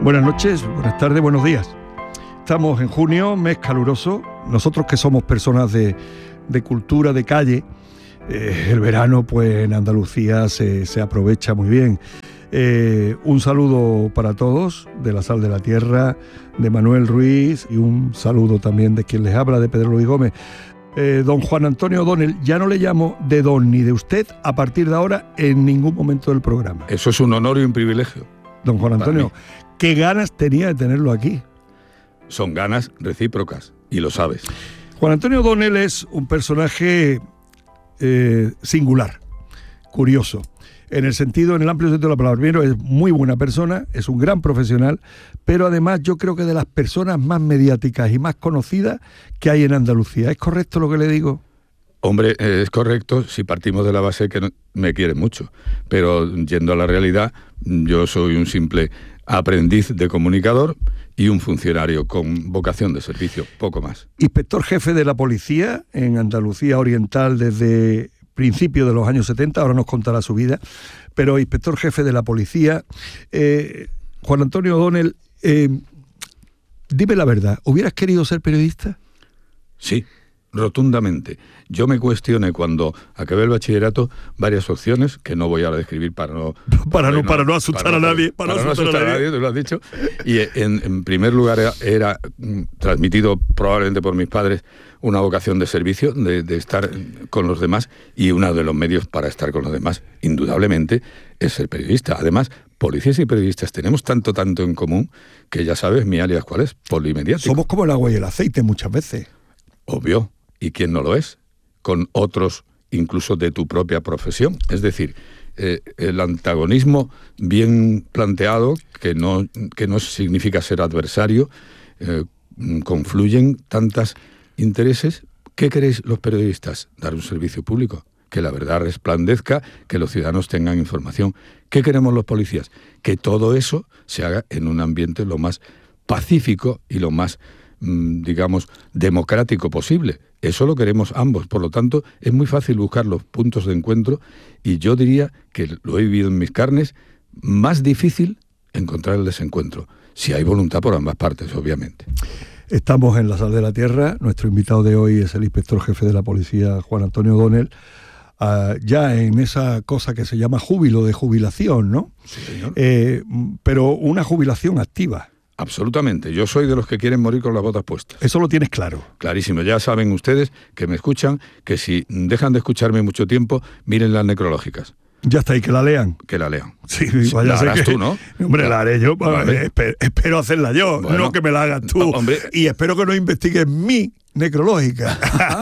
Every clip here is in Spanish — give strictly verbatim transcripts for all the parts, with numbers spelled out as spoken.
Buenas noches, buenas tardes, buenos días. Estamos en junio, mes caluroso. Nosotros que somos personas de, de cultura, de calle, eh, el verano pues en Andalucía se, se aprovecha muy bien. Eh, un saludo para todos de La Sal de la Tierra, de Manuel Ruiz, y un saludo también de quien les habla, de Pedro Luis Gómez. Eh, don Juan Antonio O'Donnell, ya no le llamo de don ni de usted a partir de ahora en ningún momento del programa. Eso es un honor y un privilegio. Don Juan Antonio, ¿qué ganas tenía de tenerlo aquí? Son ganas recíprocas, y lo sabes. Juan Antonio O'Donnell es un personaje eh, singular, curioso, en el sentido, en el amplio sentido de la palabra. Primero, es muy buena persona, es un gran profesional, pero además yo creo que de las personas más mediáticas y más conocidas que hay en Andalucía. ¿Es correcto lo que le digo? Hombre, es correcto si partimos de la base que no, me quiere mucho, pero yendo a la realidad, yo soy un simple aprendiz de comunicador y un funcionario con vocación de servicio, poco más. Inspector jefe de la policía en Andalucía Oriental desde principios de los años setenta, ahora nos contará su vida, pero inspector jefe de la policía. Eh, Juan Antonio O'Donnell, eh, dime la verdad, ¿hubieras querido ser periodista? Sí, rotundamente. Yo me cuestioné cuando acabé el bachillerato varias opciones que no voy ahora a describir para no para no, para no asustar para, a nadie para, para no asustar, asustar a nadie, tú lo has dicho. Y en, en primer lugar era, era transmitido probablemente por mis padres una vocación de servicio, de, de estar con los demás, y uno de los medios para estar con los demás, indudablemente, es ser periodista. Además, policías y periodistas tenemos tanto, tanto en común que ya sabes mi alias cuál es, polimediático. Somos como el agua y el aceite muchas veces. Obvio. ¿Y quién no lo es? Con otros, incluso de tu propia profesión. Es decir, eh, el antagonismo bien planteado, que no, que no significa ser adversario, eh, confluyen tantos intereses. ¿Qué queréis los periodistas? Dar un servicio público, que la verdad resplandezca, que los ciudadanos tengan información. ¿Qué queremos los policías? Que todo eso se haga en un ambiente lo más pacífico y lo más, digamos, democrático posible. Eso lo queremos ambos. Por lo tanto, es muy fácil buscar los puntos de encuentro, y yo diría que lo he vivido en mis carnes, más difícil encontrar el desencuentro, si hay voluntad por ambas partes, obviamente. Estamos en La Sal de la Tierra. Nuestro invitado de hoy es el inspector jefe de la policía, Juan Antonio O'Donnell, uh, ya en esa cosa que se llama júbilo de jubilación, ¿no? Sí, señor. Eh, pero una jubilación activa. Absolutamente. Yo soy de los que quieren morir con las botas puestas. Eso lo tienes claro. Clarísimo. Ya saben ustedes que me escuchan, que si dejan de escucharme mucho tiempo, miren las necrológicas. Ya está, y que la lean. Que la lean. Sí, vaya la harás que, tú, ¿no? Hombre, la, la haré yo. Vale. Espero, espero hacerla yo, bueno, no que me la hagas tú. No, hombre. Y espero que no investigues mi necrológica.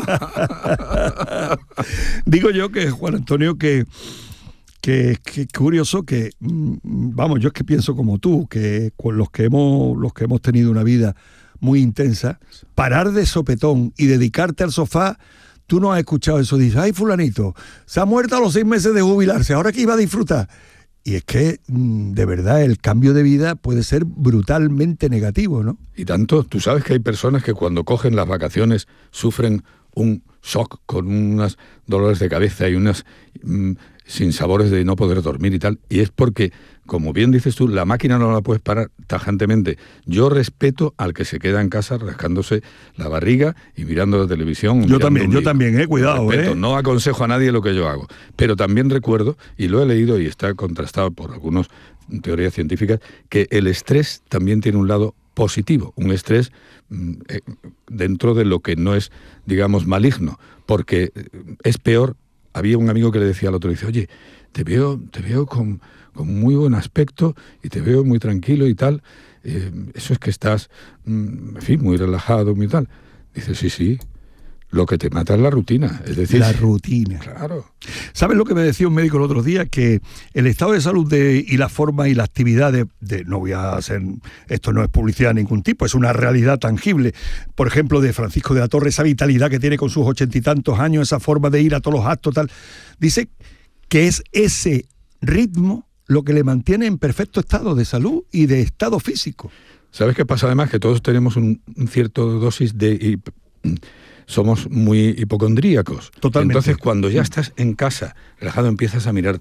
Digo yo que, Juan Antonio, que... Que, que curioso que, vamos, yo es que pienso como tú, que con los que hemos, los que hemos tenido una vida muy intensa, parar de sopetón y dedicarte al sofá, tú no has escuchado eso, dices, ay, fulanito, se ha muerto a los seis meses de jubilarse, ahora que iba a disfrutar. Y es que, de verdad, el cambio de vida puede ser brutalmente negativo, ¿no? Y tanto, tú sabes que hay personas que cuando cogen las vacaciones sufren un shock con unos dolores de cabeza y unas mmm, sinsabores de no poder dormir y tal, y es porque, como bien dices tú, la máquina no la puedes parar tajantemente. Yo respeto al que se queda en casa rascándose la barriga y mirando la televisión. Yo también, yo también, eh, cuidado, respeto, eh. No aconsejo a nadie lo que yo hago, pero también recuerdo, y lo he leído y está contrastado por algunas teorías científicas, que el estrés también tiene un lado positivo, un estrés eh, dentro de lo que no es, digamos, maligno, porque es peor. Había un amigo que le decía al otro, dice, oye, te veo, te veo con, con muy buen aspecto y te veo muy tranquilo y tal, eh, eso es que estás, mm, en fin, muy relajado, muy tal. Dice, sí, sí, lo que te mata es la rutina, es decir... La rutina. Claro. ¿Sabes lo que me decía un médico el otro día? Que el estado de salud de, y la forma y la actividad de, de... No voy a hacer... Esto no es publicidad de ningún tipo, es una realidad tangible. Por ejemplo, de Francisco de la Torre, esa vitalidad que tiene con sus ochenta y tantos años, esa forma de ir a todos los actos, tal. Dice que es ese ritmo lo que le mantiene en perfecto estado de salud y de estado físico. ¿Sabes qué pasa además? Que todos tenemos un, un cierto dosis de... Y, somos muy hipocondríacos. Totalmente. Entonces, cuando ya estás en casa, relajado, empiezas a mirarte.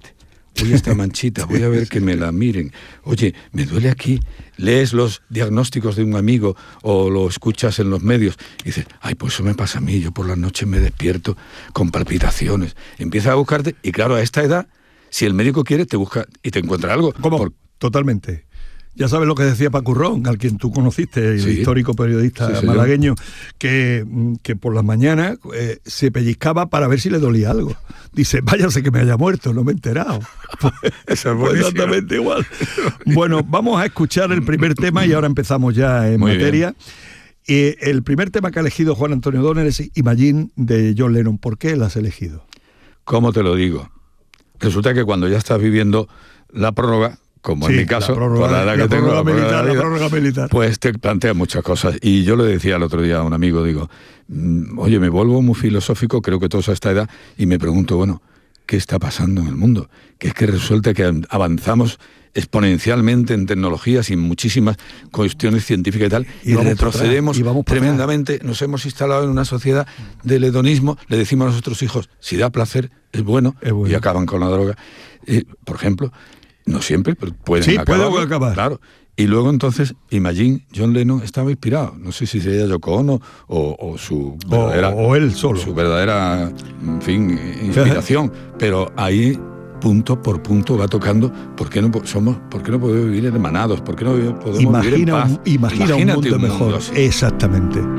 oye, esta manchita, voy a ver que me la miren. Oye, me duele aquí. Lees los diagnósticos de un amigo o lo escuchas en los medios y dices, ay, pues eso me pasa a mí, yo por las noches me despierto con palpitaciones. Empiezas a buscarte y claro, a esta edad, si el médico quiere, te busca y te encuentra algo. ¿Cómo? Por... Totalmente. Ya sabes lo que decía Paco Ron, al quien tú conociste, el sí. histórico periodista sí, malagueño, que, que por las mañanas eh, se pellizcaba para ver si le dolía algo. Dice, váyase que me haya muerto, no me he enterado. Pues, Eso es pues exactamente igual. Bueno, vamos a escuchar el primer tema y ahora empezamos ya en Muy materia. Y el primer tema que ha elegido Juan Antonio Donner es Imagine de John Lennon. ¿Por qué lo has elegido? ¿Cómo te lo digo? Resulta que cuando ya estás viviendo la prórroga, como sí, en mi caso, la prórroga, por la edad la que tengo, prórroga la, militar, prórroga la prórroga militar, pues te plantea muchas cosas. Y yo le decía el otro día a un amigo, digo, oye, me vuelvo muy filosófico, creo que todos a esta edad, y me pregunto, bueno, ¿qué está pasando en el mundo? Que es que resulta que avanzamos exponencialmente en tecnologías y en muchísimas cuestiones científicas y tal, y, y retrocedemos y tremendamente, nos hemos instalado en una sociedad del hedonismo, le decimos a nuestros hijos, si da placer, es bueno, es bueno. Y acaban con la droga. Eh, por ejemplo, no siempre, pero pueden sí, acabar. Puede acabar. Claro. Y luego entonces, Imagine, John Lennon estaba inspirado. No sé si sería Yoko Ono o, o su verdadera... O, o él solo. Su verdadera, en fin, inspiración. Pero ahí, punto por punto, va tocando por qué no somos, por qué no podemos vivir hermanados, por qué no podemos imagina, vivir en paz. Imagina un mundo un mejor. Mundo Exactamente.